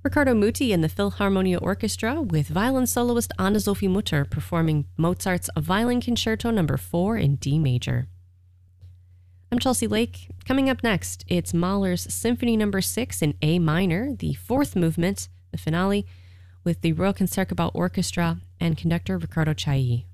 Riccardo Muti and the Philharmonia Orchestra with violin soloist Anna-Sophie Mutter performing Mozart's Violin Concerto No. 4 in D major. I'm Chelsea Lake. Coming up next, it's Mahler's Symphony No. 6 in A minor, the fourth movement, the finale, with the Royal Concertgebouw Orchestra and conductor Riccardo Chailly.